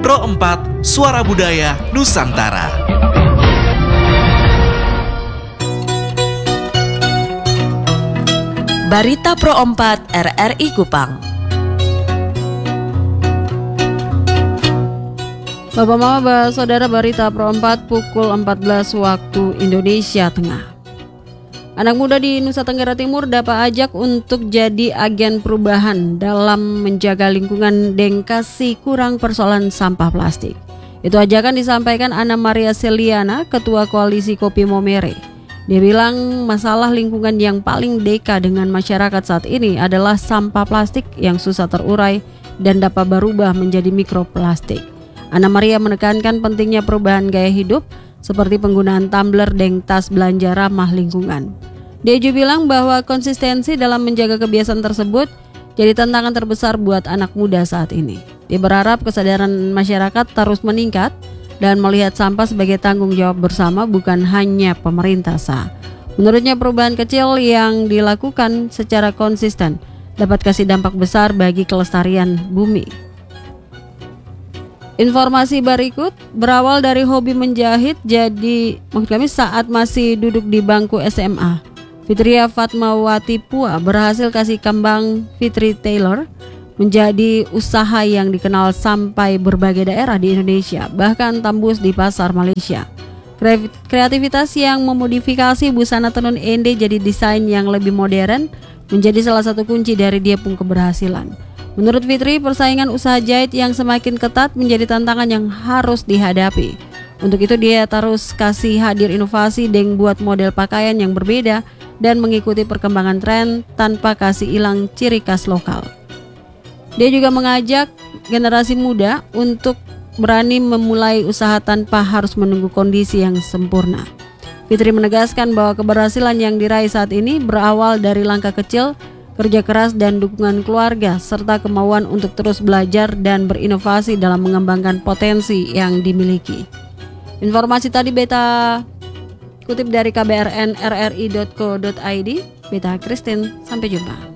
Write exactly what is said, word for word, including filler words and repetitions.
Pro empat, Suara Budaya Nusantara. Barita Pro empat R R I Kupang. Bapak Mama, Saudara, Barita Pro empat pukul empat belas waktu Indonesia Tengah. Anak muda di Nusa Tenggara Timur dapat ajak untuk jadi agen perubahan dalam menjaga lingkungan Dengkasi kurang persoalan sampah plastik. Itu ajakan disampaikan Ana Maria Seliana, Ketua Koalisi Kopi Momere. Dia bilang masalah lingkungan yang paling deka dengan masyarakat saat ini adalah sampah plastik yang susah terurai dan dapat berubah menjadi mikroplastik. Ana Maria menekankan pentingnya perubahan gaya hidup seperti penggunaan tumbler dan tas belanja ramah lingkungan. Dia juga bilang bahwa konsistensi dalam menjaga kebiasaan tersebut jadi tantangan terbesar buat anak muda saat ini. Dia berharap kesadaran masyarakat terus meningkat dan melihat sampah sebagai tanggung jawab bersama, bukan hanya pemerintah sah. Menurutnya perubahan kecil yang dilakukan secara konsisten dapat kasih dampak besar bagi kelestarian bumi. Informasi berikut, berawal dari hobi menjahit jadi maksud kami saat masih duduk di bangku S M A. Fitria Fatmawati Pua berhasil kasih kembang Fitri Taylor menjadi usaha yang dikenal sampai berbagai daerah di Indonesia, bahkan tembus di pasar Malaysia. Kreativitas yang memodifikasi busana tenun ende jadi desain yang lebih modern menjadi salah satu kunci dari dia pun keberhasilan. Menurut Fitri, persaingan usaha jahit yang semakin ketat menjadi tantangan yang harus dihadapi. Untuk itu dia terus kasih hadir inovasi dan buat model pakaian yang berbeda dan mengikuti perkembangan tren tanpa kasih hilang ciri khas lokal. Dia juga mengajak generasi muda untuk berani memulai usaha tanpa harus menunggu kondisi yang sempurna. Fitri menegaskan bahwa keberhasilan yang diraih saat ini berawal dari langkah kecil, kerja keras dan dukungan keluarga, serta kemauan untuk terus belajar dan berinovasi dalam mengembangkan potensi yang dimiliki. Informasi tadi Beta kutip dari K B R N R R I dot co dot I D. Beta Christine, sampai jumpa.